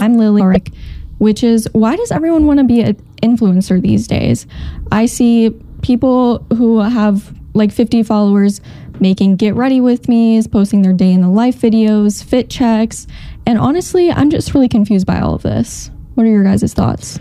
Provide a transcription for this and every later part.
I'm Lily, which is, why does everyone want to be an influencer these days? I see people who have like 50 followers making get ready with me's, posting their day in the life videos, fit checks, and honestly, I'm just really confused by all of this. What are your guys' thoughts?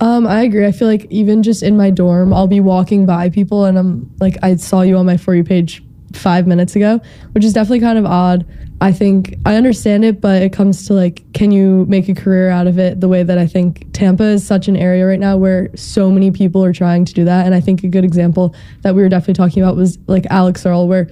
I agree. I feel like even just in my dorm, I'll be walking by people and I'm like, I saw you on my For You page 5 minutes ago, which is definitely kind of odd. I think I understand it, but it comes to like, can you make a career out of it? The way that I think Tampa is such an area right now where so many people are trying to do that. And I think a good example that we were definitely talking about was like Alex Earl, where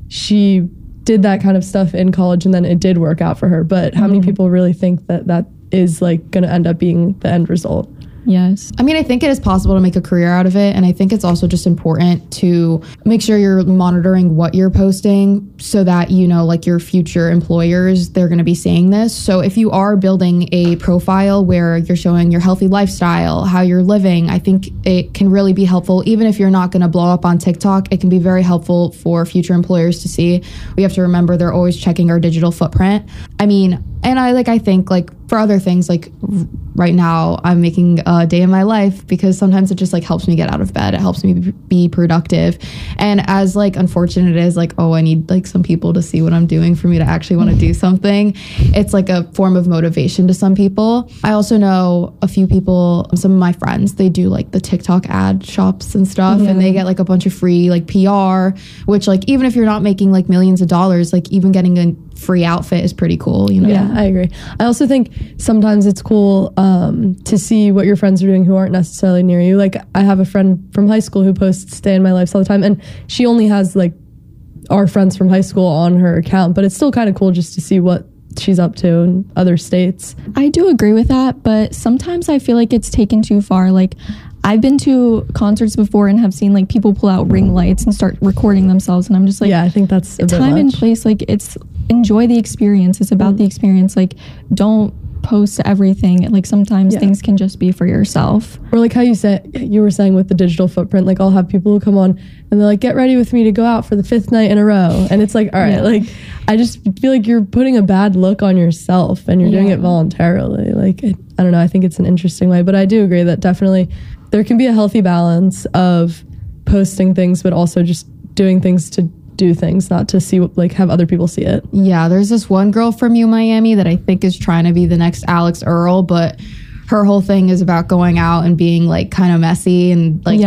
she did that kind of stuff in college and then it did work out for her. But how many people really think that that is like going to end up being the end result? Yes. I mean, I think it is possible to make a career out of it. And I think it's also just important to make sure you're monitoring what you're posting so that, you know, like your future employers, they're going to be seeing this. So if you are building a profile where you're showing your healthy lifestyle, how you're living, I think it can really be helpful. Even if you're not going to blow up on TikTok, it can be very helpful for future employers to see. We have to remember they're always checking our digital footprint. I mean, and I think like for other things, like right now I'm making a day in my life because sometimes it just like helps me get out of bed. It helps me be productive. And as like unfortunate it is, like, oh, I need like some people to see what I'm doing for me to actually want to do something. It's like a form of motivation to some people. I also know a few people, some of my friends, they do like the TikTok ad shops and stuff, and they get like a bunch of free like PR, which like even if you're not making like millions of dollars, like even getting a free outfit is pretty cool, you know? Yeah, I agree. I also think sometimes it's cool to see what your friends are doing who aren't necessarily near you. Like I have a friend from high school who posts day in my life all the time, and she only has like our friends from high school on her account, but it's still kind of cool just to see what she's up to in other states. I do agree with that, but sometimes I feel like it's taken too far. Like I've been to concerts before and have seen like people pull out ring lights and start recording themselves, and I'm just like, yeah, I think that's a bit time much. and place. Like it's enjoy the experience. It's about the experience. Like don't post everything. Like sometimes things can just be for yourself. Or like how you were saying with the digital footprint, like I'll have people who come on and they're like, get ready with me to go out for the 5th night in a row. And it's like, all right, like I just feel like you're putting a bad look on yourself and you're doing it voluntarily. Like, I don't know. I think it's an interesting way, but I do agree that definitely there can be a healthy balance of posting things, but also just doing things to do things, not to see like have other people see it. Yeah, there's this one girl from Miami that I think is trying to be the next Alex Earl, but her whole thing is about going out and being like kind of messy and like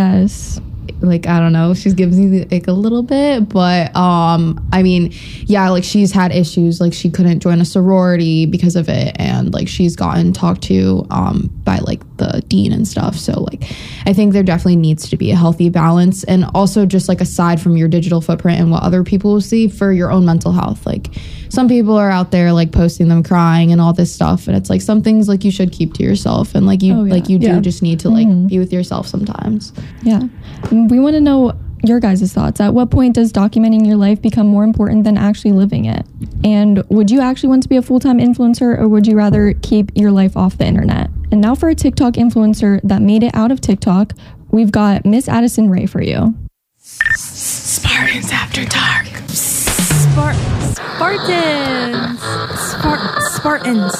like I don't know, she gives me like a little bit, but I mean, yeah, like she's had issues, like she couldn't join a sorority because of it, and like she's gotten talked to by like the dean and stuff. So like I think there definitely needs to be a healthy balance, and also just like aside from your digital footprint and what other people will see, for your own mental health. Like some people are out there like posting them crying and all this stuff, and it's like some things like you should keep to yourself, and like you do just need to like be with yourself sometimes. Yeah. We want to know your guys' thoughts. At what point does documenting your life become more important than actually living it? And would you actually want to be a full-time influencer, or would you rather keep your life off the internet? And now for a TikTok influencer that made it out of TikTok, we've got Miss Addison Rae for you. Spartans After Dark. Spartans.